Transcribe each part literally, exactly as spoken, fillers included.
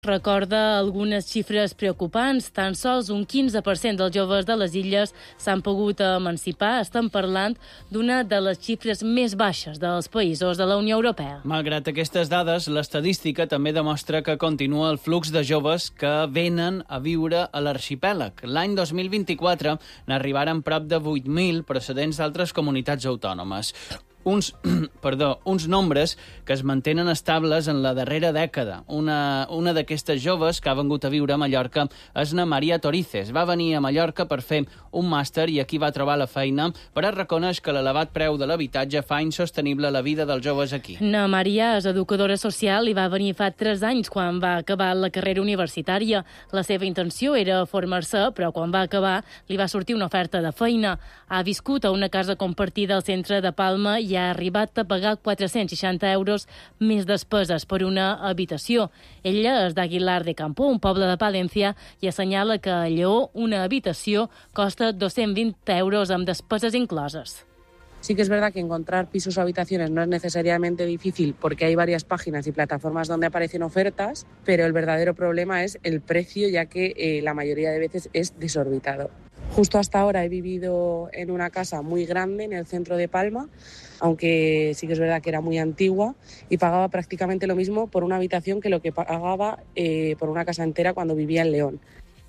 Recorda algunes xifres preocupants. Tan sols un quinze per cent dels joves de les illes s'han pogut emancipar. Estem parlant d'una de les xifres més baixes dels països de la Unió Europea. Malgrat aquestes dades, l'estadística també demostra que continua el flux de joves que venen a viure a l'arxipèlag. L'any dos mil vint-i-quatre n'arribaren prop de vuit mil procedents d'altres comunitats autònomes. Uns, perdó, uns nombres que es mantenen estables en la darrera dècada. Una, una d'aquestes joves que ha vengut a viure a Mallorca és na Maria Torices. Va venir a Mallorca per fer un màster i aquí va trobar la feina, però reconeix que l'elevat preu de l'habitatge fa insostenible la vida dels joves aquí. Na Maria és educadora social i va venir fa tres anys quan va acabar la carrera universitària. La seva intenció era formar-se, però quan va acabar li va sortir una oferta de feina. Ha viscut a una casa compartida al centre de Palma i ha arribat a pagar quatre-cents seixanta euros més despeses per una habitació. Ella és d'Aguilar de Campo, un poble de Palència, i assenyala que a Lleó una habitació costa dos-cents vint euros amb despeses incloses. Sí que es verdad que encontrar pisos o habitaciones no es necesariamente difícil porque hay varias páginas y plataformas donde aparecen ofertas, pero el verdadero problema es el precio, ya que eh, la mayoría de veces es desorbitado. Justo hasta ahora he vivido en una casa muy grande en el centro de Palma, aunque sí que es verdad que era muy antigua, y pagaba prácticamente lo mismo por una habitación que lo que pagaba eh, por una casa entera cuando vivía en León.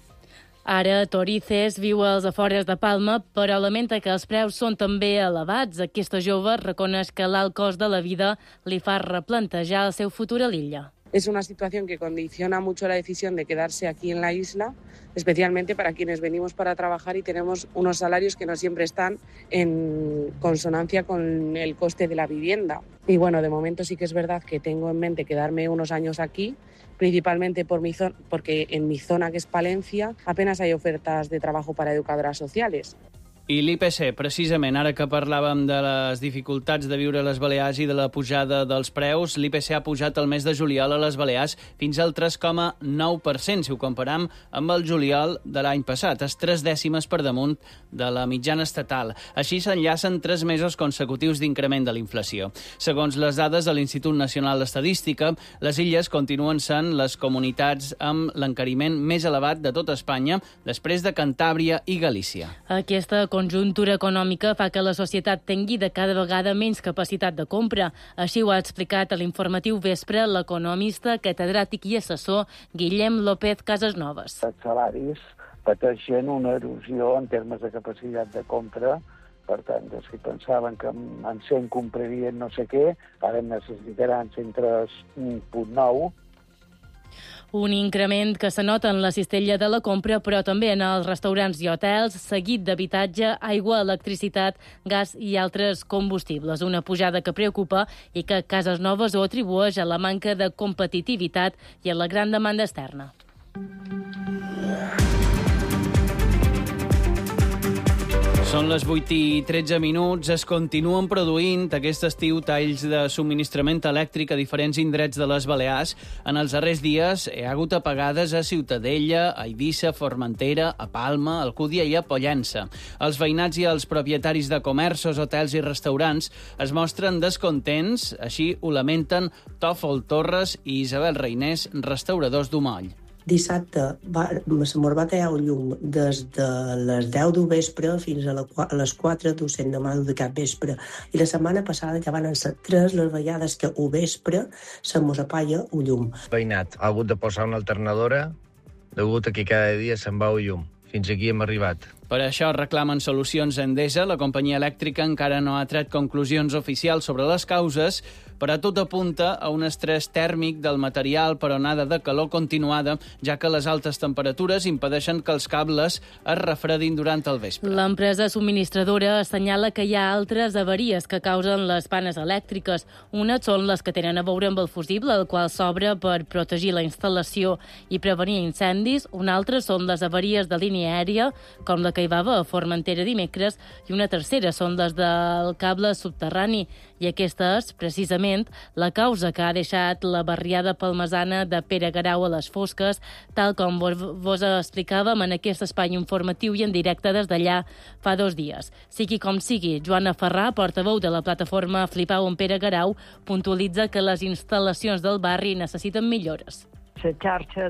Ara Torices viu als afores de Palma, però lamenta que els preus són també elevats. Aquesta jove reconeix que l'alt cost de la vida li fa replantejar el seu futur a l'illa. Es una situación que condiciona mucho la decisión de quedarse aquí en la isla, especialmente para quienes venimos para trabajar y tenemos unos salarios que no siempre están en consonancia con el coste de la vivienda. Y bueno, de momento sí que es verdad que tengo en mente quedarme unos años aquí, principalmente por mi zona, porque en mi zona, que es Palencia, apenas hay ofertas de trabajo para educadoras sociales. I l'I P C, precisament, ara que parlàvem de les dificultats de viure a les Balears i de la pujada dels preus, l'I P C ha pujat el mes de juliol a les Balears fins al tres coma nou per cent, si ho comparam amb el juliol de l'any passat. És tres dècimes per damunt de la mitjana estatal. Així s'enllacen tres mesos consecutius d'increment de l'inflació. Segons les dades de l'Institut Nacional d'Estadística, les illes continuen sent les comunitats amb l'encariment més elevat de tot Espanya, després de Cantàbria i Galícia. Aquesta conjuntura econòmica fa que la societat tingui de cada vegada menys capacitat de compra. Així ho ha explicat a l'informatiu Vespre l'economista, catedràtic i assessor Guillem López Casasnovas. Els salaris pateixen una erosió en termes de capacitat de compra. Per tant, si pensaven que en cent comprarien no sé què, ara necessitaran cent tres coma nou. Un increment que s'anota en la cistella de la compra, però també en els restaurants i hotels, seguit d'habitatge, aigua, electricitat, gas i altres combustibles. Una pujada que preocupa i que Casasnovas ho atribueix a la manca de competitivitat i a la gran demanda externa. Són les vuit i tretze minuts. Es continuen produint aquest estiu talls de subministrament elèctric a diferents indrets de les Balears. En els darrers dies hi ha hagut apagades a Ciutadella, a Eivissa, Formentera, a Palma, a Alcúdia i a Pollença. Els veïnats i els propietaris de comerços, hotels i restaurants es mostren descontents, així ho lamenten Tòfol Torres i Isabel Reinés, restauradors d'Umoll. Dissabte va, se mos va tallar el llum des de les deu del vespre fins a, la, a les quatre del demà de cap vespre. I la setmana passada ja van ser tres les vegades que al vespre se mos apaga el llum. Veïnat ha hagut de posar una alternadora degut a que cada dia se'n va el llum. Fins aquí hem arribat. Per això reclamen solucions a Endesa. La companyia elèctrica encara no ha tret conclusions oficials sobre les causes, però tot apunta a un estrès tèrmic del material per onada de calor continuada, ja que les altes temperatures impedeixen que els cables es refredin durant el vespre. L'empresa subministradora assenyala que hi ha altres avaries que causen les panes elèctriques. Unes són les que tenen a veure amb el fusible, el qual s'obre per protegir la instal·lació i prevenir incendis. Una altra són les avaries de línia aèria, com la que hi va haver a Formentera dimecres, i una tercera són les del cable subterrani. I aquesta és, precisament, la causa que ha deixat la barriada palmesana de Pere Garau a les fosques, tal com vos, vos explicàvem en aquest espai informatiu i en directe des d'allà fa dos dies. Sigui com sigui, Joana Ferrà, portaveu de la plataforma Flipau amb Pere Garau, puntualitza que les instal·lacions del barri necessiten millores. La xarxa